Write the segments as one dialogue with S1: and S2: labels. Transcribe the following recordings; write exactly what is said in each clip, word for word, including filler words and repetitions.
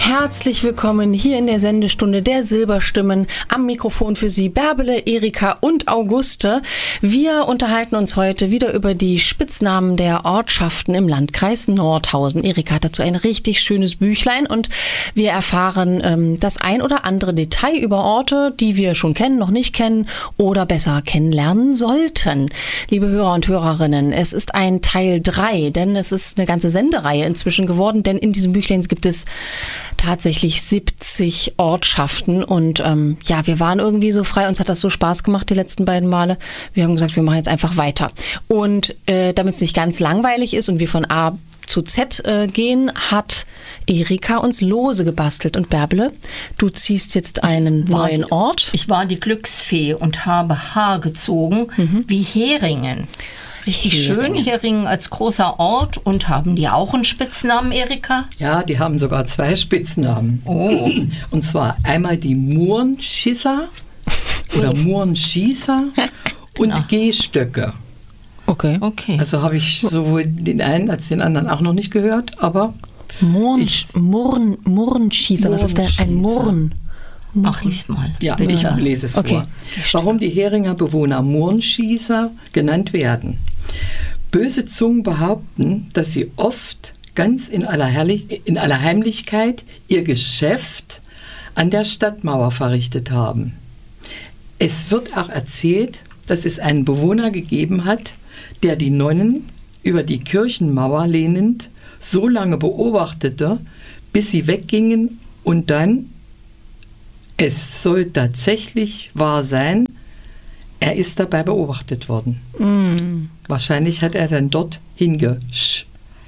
S1: Herzlich willkommen hier in der Sendestunde der Silberstimmen. Am Mikrofon für Sie Bärbele, Erika und Auguste. Wir unterhalten uns heute wieder über die Spitznamen der Ortschaften im Landkreis Nordhausen. Erika hat dazu ein richtig schönes Büchlein und wir erfahren ähm, das ein oder andere Detail über Orte, die wir schon kennen, noch nicht kennen oder besser kennenlernen sollten. Liebe Hörer und Hörerinnen, es ist ein Teil drei, denn es ist eine ganze Sendereihe inzwischen geworden, denn in diesem Büchlein gibt es tatsächlich siebzig Ortschaften und ähm, ja, wir waren irgendwie so frei, uns hat das so Spaß gemacht die letzten beiden Male. Wir haben gesagt, wir machen jetzt einfach weiter. Und äh, damit es nicht ganz langweilig ist und wir von A zu Z äh, gehen, hat Erika uns Lose gebastelt. Und Bärbele, du ziehst jetzt einen neuen
S2: die,
S1: Ort.
S2: Ich war die Glücksfee und habe Haar gezogen, mhm. wie Heringen. Richtig schön, Heringen als großer Ort. Und haben die auch einen Spitznamen, Erika?
S3: Ja, die haben sogar zwei Spitznamen.
S2: Oh.
S3: Und zwar einmal die Murenschisser oder Murenschießer und
S2: Genau.
S3: Gehstöcke.
S1: Okay.
S2: Okay.
S3: Also habe ich sowohl den einen als den anderen auch noch nicht gehört, aber
S1: Murren,
S3: ich-
S1: Murren, Murrenschießer, was ist denn ein Murren?
S2: Ach, lies mal.
S3: ja,
S2: bitte.
S3: ich lese es
S1: Okay.
S3: vor. Warum die Heringer Bewohner Murenschießer genannt werden. Böse Zungen behaupten, dass sie oft ganz in aller, Herrlich- in aller Heimlichkeit ihr Geschäft an der Stadtmauer verrichtet haben. Es wird auch erzählt, dass es einen Bewohner gegeben hat, der die Nonnen über die Kirchenmauer lehnend so lange beobachtete, bis sie weggingen und dann, es soll tatsächlich wahr sein, er ist dabei beobachtet worden.
S1: Mm.
S3: Wahrscheinlich hat er dann dort hingesch.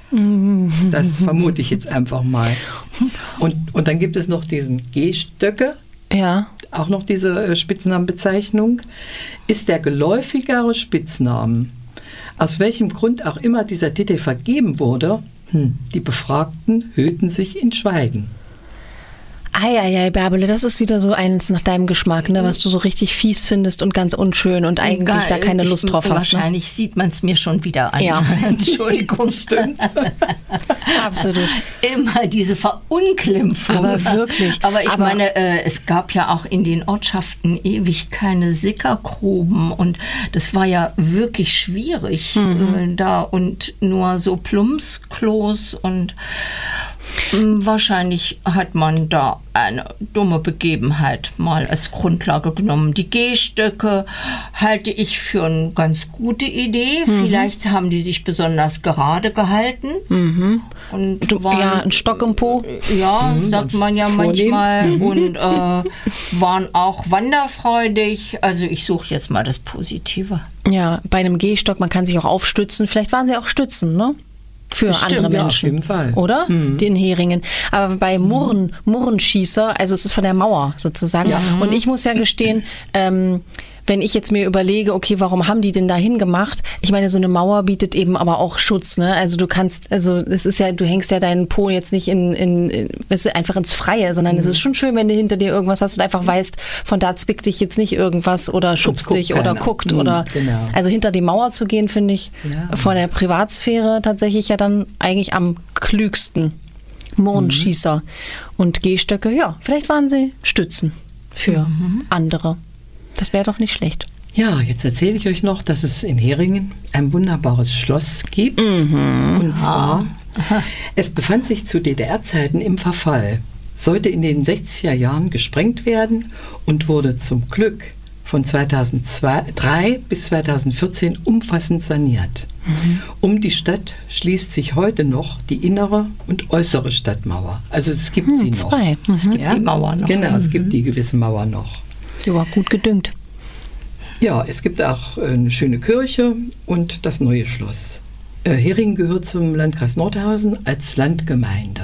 S3: Das vermute ich jetzt einfach mal. Und, und dann gibt es noch diesen Gehstöcke,
S1: Ja.
S3: auch noch diese äh, Spitznamenbezeichnung, ist der geläufigere Spitznamen. Aus welchem Grund auch immer dieser Titel vergeben wurde, hm, die Befragten hüllten sich in Schweigen.
S1: Eieiei, Bärbele, das ist wieder so eins nach deinem Geschmack, ne, was du so richtig fies findest und ganz unschön und eigentlich
S2: Geil.
S1: da keine Lust
S2: Ich-
S1: drauf hast. Ne?
S2: Wahrscheinlich sieht man es mir schon wieder an.
S1: Ja.
S2: Entschuldigung. Stimmt.
S1: Absolut.
S2: Immer diese Verunglimpfung.
S1: Aber wirklich.
S2: Aber ich
S1: Aber-
S2: meine, äh, es gab ja auch in den Ortschaften ewig keine Sickergruben und das war ja wirklich schwierig
S1: Mhm.
S2: äh, da und nur so Plumpsklos und mh, wahrscheinlich hat man da eine dumme Begebenheit mal als Grundlage genommen. Die Gehstöcke halte ich für eine ganz gute Idee.
S1: Mhm.
S2: Vielleicht haben die sich besonders gerade gehalten. Und
S1: Du,
S2: waren,
S1: ja, ein Stock im Po.
S2: ja, sagt man ja
S3: vornehm.
S2: manchmal. Und äh, waren auch wanderfreudig. Also ich suche jetzt mal das Positive.
S1: Ja, bei einem Gehstock, man kann sich auch aufstützen. Vielleicht waren sie auch Stützen, ne? Für
S2: Stimmt,
S1: andere
S3: ja, auf
S1: Menschen.
S3: jeden Fall.
S1: Oder? Den Heringen. Aber bei Murren, Murrenschießer, also es ist von der Mauer sozusagen.
S3: Ja.
S1: Und ich muss ja gestehen, ähm, wenn ich jetzt mir überlege, okay, warum haben die denn da hingemacht? Ich meine, so eine Mauer bietet eben aber auch Schutz, ne? Also du kannst, also es ist ja, du hängst ja deinen Po jetzt nicht in, in, in weißt du, einfach ins Freie, sondern es ist schon schön, wenn du hinter dir irgendwas hast und einfach weißt, von da zwickt dich jetzt nicht irgendwas oder schubst
S3: guckt
S1: dich oder
S3: keiner.
S1: guckt
S3: Mhm,
S1: oder,
S3: genau.
S1: also hinter die Mauer zu gehen, finde ich
S3: Ja.
S1: von der Privatsphäre tatsächlich ja dann eigentlich am klügsten. Murrenschießer und Gehstöcke, ja, vielleicht waren sie Stützen für andere. Das wäre doch nicht schlecht.
S3: Ja, jetzt erzähle ich euch noch, dass es in Heringen ein wunderbares Schloss gibt. Und zwar, es befand sich zu D D R-Zeiten im Verfall, sollte in den sechziger Jahren gesprengt werden und wurde zum Glück von zweitausenddrei bis zweitausendvierzehn umfassend saniert. Um die Stadt schließt sich heute noch die innere und äußere Stadtmauer. Also es gibt sie noch.
S1: zwei.
S3: Es gibt
S2: die Mauer noch.
S3: Genau, es gibt die gewisse Mauer noch.
S1: Ja, gut gedüngt.
S3: Ja, es gibt auch eine schöne Kirche und das neue Schloss. Äh, Heringen gehört zum Landkreis Nordhausen als Landgemeinde.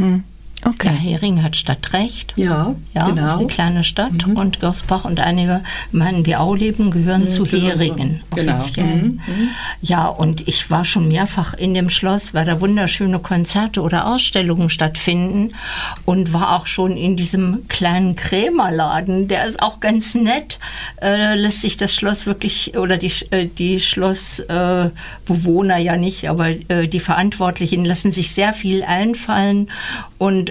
S2: Ja, Heringen hat Stadtrecht.
S3: Ja,
S2: Ja,
S3: genau.
S2: ist eine kleine Stadt und Gosbach und einige meinen wie Auleben gehören zu
S3: gehören
S2: Heringen
S3: zu- genau.
S2: offiziell.
S3: Mhm,
S2: Ja, und ich war schon mehrfach in dem Schloss, weil da wunderschöne Konzerte oder Ausstellungen stattfinden und war auch schon in diesem kleinen Krämerladen. Der ist auch ganz nett. Äh, lässt sich das Schloss wirklich oder die äh, die Schlossbewohner äh, Bewohner ja nicht, aber äh, die Verantwortlichen lassen sich sehr viel einfallen und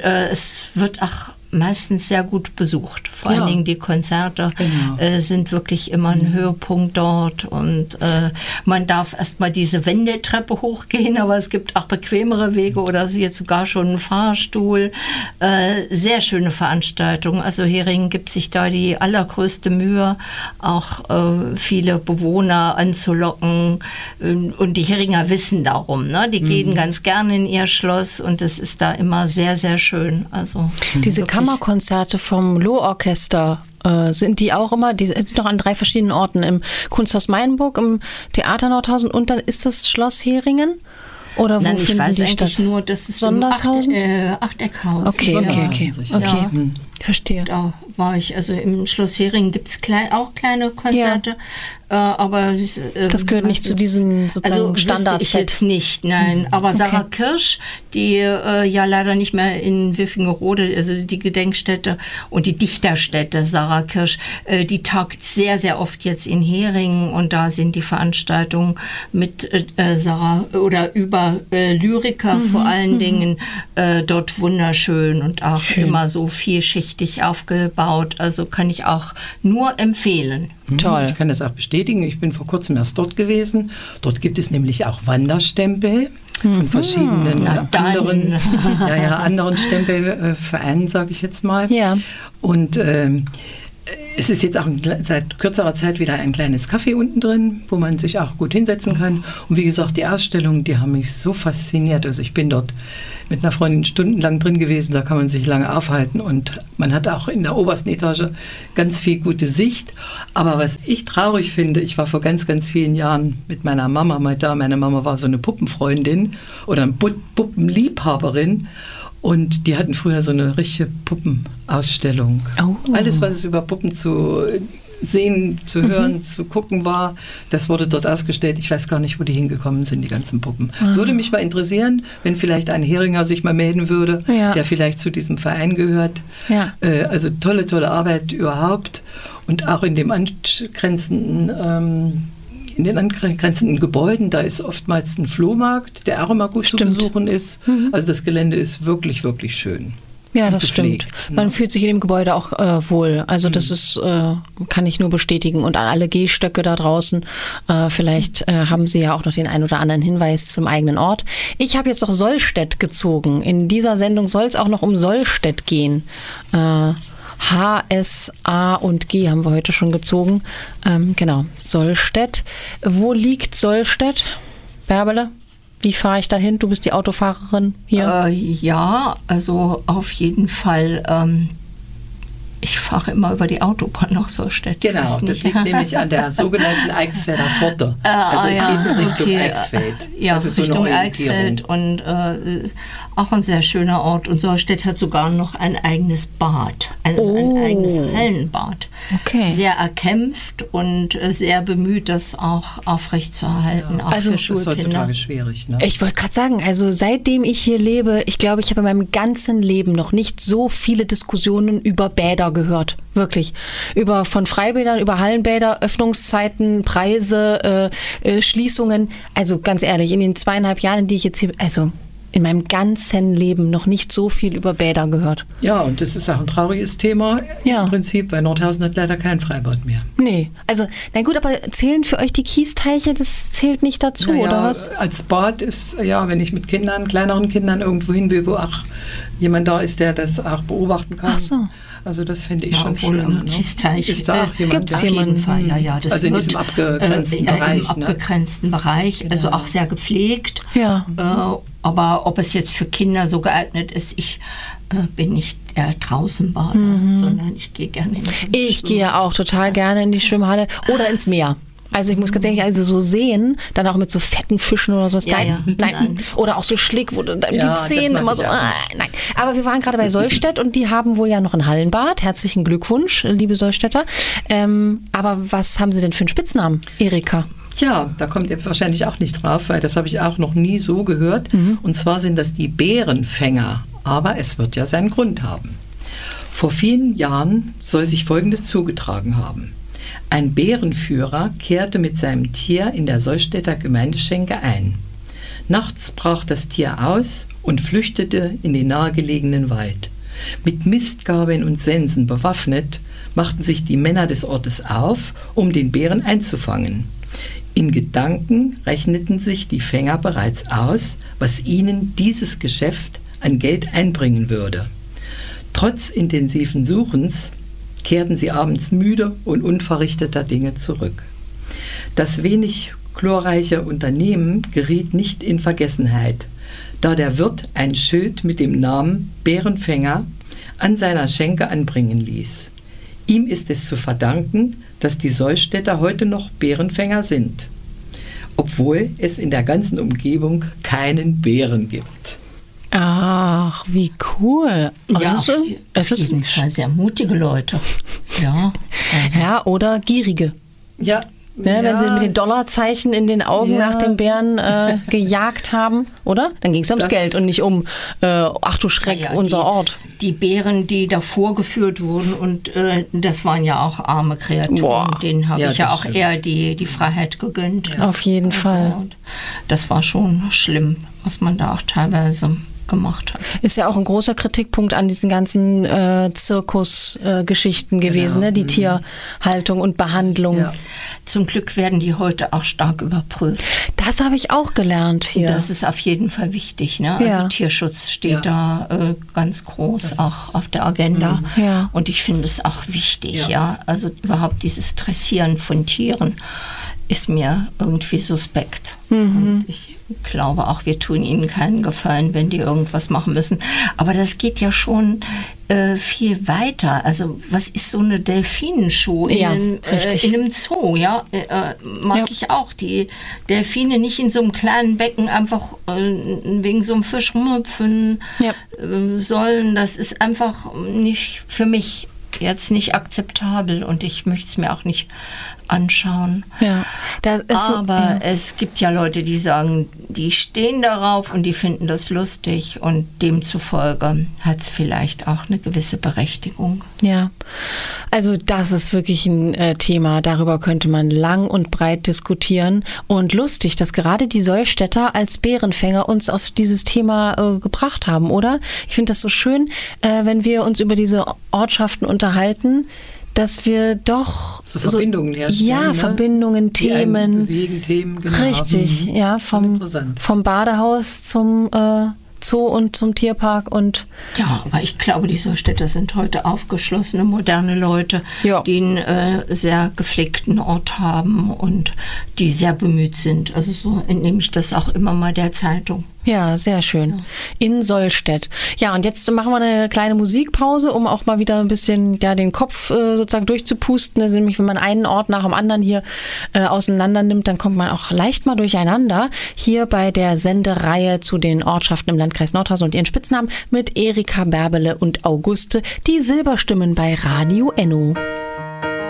S2: äh, es wird auch meistens sehr gut besucht. Vor
S3: Ja.
S2: allen Dingen die Konzerte
S3: Genau.
S2: äh, sind wirklich immer ein Höhepunkt dort und äh, man darf erstmal diese Wendeltreppe hochgehen, aber es gibt auch bequemere Wege oder jetzt sogar schon einen Fahrstuhl. Äh, sehr schöne Veranstaltung. Also Heringen gibt sich da die allergrößte Mühe, auch äh, viele Bewohner anzulocken und die Heringer wissen darum. Ne? Die mhm. gehen ganz gerne in ihr Schloss und es ist da immer sehr, sehr schön. Also
S1: Diese
S2: wirklich.
S1: Kammerkonzerte vom Loh-Orchester, äh, sind die auch immer, die sind noch an drei verschiedenen Orten, im Kunsthaus Meilenburg, im Theater Nordhausen und dann ist das Schloss Heringen? Oder wo
S2: Nein, ich
S1: finden
S2: weiß
S1: die
S2: eigentlich
S1: statt?
S2: nur, dass es
S1: Sondershausen?
S2: im Acht, äh, Achteckhaus.
S1: Okay,
S2: ja.
S1: okay, okay.
S3: Ja.
S1: okay.
S2: Ja.
S1: Verstehe.
S2: Da war ich, also im Schloss Heringen gibt es klein, auch kleine Konzerte, äh, aber das, äh,
S1: Das gehört nicht zu diesem sozusagen
S2: also wüsste ich
S1: Standardset.
S2: jetzt nicht, nein. Aber Sarah Kirsch, die äh, ja leider nicht mehr in Wiffingerode, also die Gedenkstätte und die Dichterstätte Sarah Kirsch, äh, die tagt sehr, sehr oft jetzt in Heringen und da sind die Veranstaltungen mit äh, Sarah oder über äh, Lyriker
S1: Mhm,
S2: vor allen
S1: mhm.
S2: Dingen äh, dort wunderschön und auch
S1: Schön.
S2: immer so vielschichtig aufgebaut. Also kann ich auch nur empfehlen.
S1: Toll.
S3: Ich kann das auch bestätigen. Ich bin vor kurzem erst dort gewesen. Dort gibt es nämlich auch Wanderstempel von verschiedenen
S2: Na
S3: äh,
S2: dann.
S3: anderen, ja, ja, anderen Stempelvereinen, sage ich jetzt mal.
S1: Ja.
S3: Und ähm, es ist jetzt auch ein, seit kürzerer Zeit wieder ein kleines Café unten drin, wo man sich auch gut hinsetzen kann. Und wie gesagt, die Ausstellungen, die haben mich so fasziniert. Also ich bin dort mit einer Freundin stundenlang drin gewesen, da kann man sich lange aufhalten und man hat auch in der obersten Etage ganz viel gute Sicht. Aber was ich traurig finde, ich war vor ganz, ganz vielen Jahren mit meiner Mama mal da. Meine Mama war so eine Puppenfreundin oder eine Puppenliebhaberin. Und die hatten früher so eine richtige Puppenausstellung.
S1: Oh.
S3: Alles, was es über Puppen zu sehen, zu hören, mhm. zu gucken war, das wurde dort ausgestellt. Ich weiß gar nicht, wo die hingekommen sind, die ganzen Puppen. Ah. Würde mich mal interessieren, wenn vielleicht ein Heringer sich mal melden würde, ja. der vielleicht zu diesem Verein gehört.
S1: Ja.
S3: Äh, also tolle, tolle Arbeit überhaupt. Und auch in dem angrenzenden ähm, In den angrenzenden Gebäuden, da ist oftmals ein Flohmarkt, der auch immer gut
S1: Stimmt.
S3: zu besuchen ist. Mhm. Also das Gelände ist wirklich, wirklich schön.
S1: Ja, das
S3: gepflegt,
S1: stimmt.
S3: ne?
S1: Man fühlt sich in dem Gebäude auch äh, wohl. Also das ist, äh, kann ich nur bestätigen. Und an alle Gehstöcke da draußen, äh, vielleicht äh, haben Sie ja auch noch den ein oder anderen Hinweis zum eigenen Ort. Ich habe jetzt noch Sollstedt gezogen. In dieser Sendung soll es auch noch um Sollstedt gehen. Äh, H, S, A und G haben wir heute schon gezogen. Ähm, genau, Sollstedt. Wo liegt Sollstedt? Bärbele, wie fahre ich da hin? Du bist die Autofahrerin hier.
S2: Äh, ja, also auf jeden Fall. Ähm, ich fahre immer über die Autobahn nach Sollstedt.
S3: Genau, das liegt nämlich an der sogenannten Eichsfelder Pforte.
S2: Äh,
S3: also es
S2: ja,
S3: geht in Richtung
S2: okay.
S3: Eichsfeld.
S2: Ja,
S3: das ist so
S2: Richtung
S3: eine
S2: Eichsfeld und äh, auch ein sehr schöner Ort. Und Sollstedt hat sogar noch ein eigenes Bad, ein,
S1: Oh.
S2: ein eigenes Hallenbad.
S1: Okay.
S2: Sehr erkämpft und äh, sehr bemüht, das auch aufrechtzuerhalten, auch
S1: Also
S2: für
S3: Das ist
S2: Schulkinder.
S3: heutzutage schwierig. Ne?
S1: Ich wollte gerade sagen, also seitdem ich hier lebe, ich glaube, ich habe in meinem ganzen Leben noch nicht so viele Diskussionen über Bäder gehört. Wirklich. Über von Freibädern, über Hallenbäder, Öffnungszeiten, Preise, äh, äh, Schließungen. Also ganz ehrlich, in den zweieinhalb Jahren, die ich jetzt hier, also in meinem ganzen Leben noch nicht so viel über Bäder gehört.
S3: Ja, und das ist auch ein trauriges Thema
S1: Ja.
S3: im Prinzip, weil Nordhausen hat leider kein Freibad mehr.
S1: Nee, also, na gut, aber zählen für euch die Kiesteiche, das zählt nicht dazu,
S3: Naja,
S1: oder was?
S3: Als Bad ist, ja, wenn ich mit Kindern, kleineren Kindern irgendwo hin will, wo auch jemand da ist, der das auch beobachten kann.
S1: Ach so.
S3: Also das finde ich
S2: Ja,
S3: schon
S2: obwohl
S3: schön.
S2: im
S3: Ne?
S2: Kiesteich
S3: Ist da auch
S2: äh,
S3: jemand?
S1: gibt's
S2: auf
S3: der-
S1: jemanden?
S2: jeden Fall, ja, ja. Das
S3: Also in
S2: wird,
S3: diesem abgegrenzten
S2: äh, ja,
S3: Bereich,
S2: Im
S3: ne?
S2: abgegrenzten Bereich, also auch sehr gepflegt.
S1: Ja.
S2: Äh, aber ob es jetzt für Kinder so geeignet ist, ich äh, bin nicht der Draußenbader, sondern ich gehe gerne in die
S1: Ich gehe auch total gerne in die Schwimmhalle oder ins Meer. Also ich muss ganz ehrlich, also so sehen, dann auch mit so fetten Fischen oder sowas.
S2: Ja,
S1: nein,
S2: ja.
S1: nein.
S2: Nein.
S1: Oder auch so Schlick, wo du dann
S3: Ja,
S1: die
S3: das
S1: Zähne
S3: mag
S1: immer
S3: ich
S1: so.
S3: auch
S1: Ah,
S3: nicht.
S1: nein. Aber wir waren gerade bei Sollstedt und die haben wohl ja noch ein Hallenbad. Herzlichen Glückwunsch, liebe Sollstädter. Ähm, aber was haben sie denn für einen Spitznamen, Erika?
S3: Tja, da kommt ihr wahrscheinlich auch nicht drauf, weil das habe ich auch noch nie so gehört.
S1: Mhm.
S3: Und zwar sind das die Bärenfänger. Aber es wird ja seinen Grund haben. Vor vielen Jahren soll sich Folgendes zugetragen haben. Ein Bärenführer kehrte mit seinem Tier in der Sollstädter Gemeindeschenke ein. Nachts brach das Tier aus und flüchtete in den nahegelegenen Wald. Mit Mistgabeln und Sensen bewaffnet, machten sich die Männer des Ortes auf, um den Bären einzufangen. In Gedanken rechneten sich die Fänger bereits aus, was ihnen dieses Geschäft an Geld einbringen würde. Trotz intensiven Suchens kehrten sie abends müde und unverrichteter Dinge zurück. Das wenig glorreiche Unternehmen geriet nicht in Vergessenheit, da der Wirt ein Schild mit dem Namen Bärenfänger an seiner Schenke anbringen ließ. Ihm ist es zu verdanken, dass die Sollstädter heute noch Bärenfänger sind, obwohl es in der ganzen Umgebung keinen Bären gibt.
S1: Ach, wie cool.
S2: Ja, auf, auf jeden Fall sehr mutige Leute. Ja,
S1: also. Ja, oder Gierige.
S3: Ja.
S1: Ja, wenn ja. sie mit den Dollarzeichen in den Augen ja. nach dem Bären äh, gejagt haben, oder? Dann ging es ums das Geld und nicht um, äh, ach du Schreck, ja, unser
S2: die,
S1: Ort.
S2: Die Bären, die davor geführt wurden, und äh, das waren ja auch arme Kreaturen. Boah. Denen habe ja, ich ja auch stimmt. eher die, die Freiheit gegönnt.
S1: Ja. Auf jeden also, Fall.
S2: Das war schon schlimm, was man da auch teilweise gemacht hat.
S1: Ist ja auch ein großer Kritikpunkt an diesen ganzen äh, Zirkusgeschichten äh, gewesen, genau. ne? Die mhm. Tierhaltung und Behandlung. Ja.
S2: Zum Glück werden die heute auch stark überprüft.
S1: Das habe ich auch gelernt hier.
S2: Das ist auf jeden Fall wichtig. Ne? Ja. Also Tierschutz steht ja. da äh, ganz groß das auch auf der Agenda.
S1: Mhm. Ja.
S2: Und ich finde es auch wichtig. Ja. ja, also überhaupt dieses Dressieren von Tieren ist mir irgendwie suspekt. Mhm. Und ich glaube auch, wir tun ihnen keinen Gefallen, wenn die irgendwas machen müssen. Aber das geht ja schon äh, viel weiter. Also was ist so eine Delfinenshow
S1: ja,
S2: in, äh, in einem Zoo? Ja, äh, mag ja. ich auch. Die Delfine nicht in so einem kleinen Becken einfach äh, wegen so einem Fisch rumhüpfen ja. äh, sollen. Das ist einfach nicht für mich jetzt nicht akzeptabel und ich möchte es mir auch nicht anschauen.
S1: Ja, das ist
S2: Aber
S1: ja.
S2: es gibt ja Leute, die sagen, die stehen darauf und die finden das lustig und demzufolge hat es vielleicht auch eine gewisse Berechtigung.
S1: Ja, also das ist wirklich ein äh, Thema, darüber könnte man lang und breit diskutieren und lustig, dass gerade die Sollstädter als Bärenfänger uns auf dieses Thema äh, gebracht haben, oder? Ich finde das so schön, äh, wenn wir uns über diese Ortschaften unterhalten, dass wir doch
S3: so Verbindungen
S1: so,
S3: herstellen.
S1: Ja,
S3: ne?
S1: Verbindungen,
S3: Die
S1: Themen.
S3: Bewegen, Themen, genau.
S1: Richtig,
S3: mhm.
S1: ja, vom, vom Badehaus zum äh, Zoo und zum Tierpark und
S2: ja, aber ich glaube, die Sollstädter sind heute aufgeschlossene, moderne Leute, ja. die einen äh, sehr gepflegten Ort haben und die sehr bemüht sind. Also so entnehme ich das auch immer mal der Zeitung.
S1: Ja, sehr schön. Ja. In Sollstedt. Ja, und jetzt machen wir eine kleine Musikpause, um auch mal wieder ein bisschen ja, den Kopf äh, sozusagen durchzupusten. Also nämlich, wenn man einen Ort nach dem anderen hier äh, auseinander nimmt, dann kommt man auch leicht mal durcheinander. Hier bei der Sendereihe zu den Ortschaften im Landkreis Nordhausen und ihren Spitznamen mit Erika Bärbele und Auguste, die Silberstimmen bei Radio Enno.